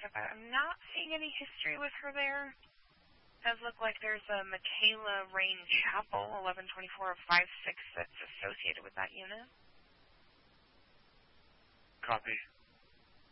about. I'm not seeing any history with her there. Does look like there's a Michaela Rain Chapel, 1124 of 56, that's associated with that unit. Copy.